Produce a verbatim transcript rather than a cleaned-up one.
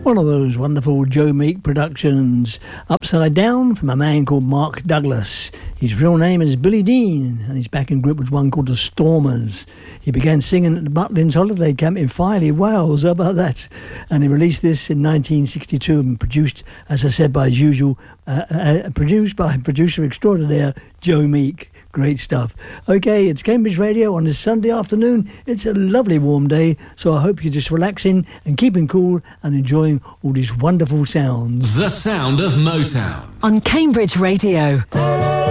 One of those wonderful Joe Meek productions. Upside Down from a man called Mark Douglas. His real name is Billy Dean, and his backing group was one called the Stormers. He began singing at the Butlins Holiday Camp in Filey, Wales. How about that? And he released this in nineteen sixty-two and produced, as I said, by his usual, uh, uh, produced by producer extraordinaire Joe Meek. Great stuff. Okay, it's Cambridge Radio on this Sunday afternoon. It's a lovely warm day, so I hope you're just relaxing and keeping cool and enjoying all these wonderful sounds. The sound of Motown on Cambridge Radio.